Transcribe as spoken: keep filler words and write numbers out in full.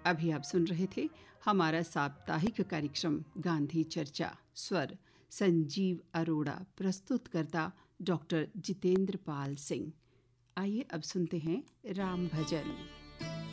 अभी आप सुन रहे थे हमारा साप्ताहिक कार्यक्रम गांधी चर्चा। स्वर संजीव अरोड़ा, प्रस्तुतकर्ता डॉक्टर जितेंद्र पाल सिंह। आइए अब सुनते हैं राम भजन।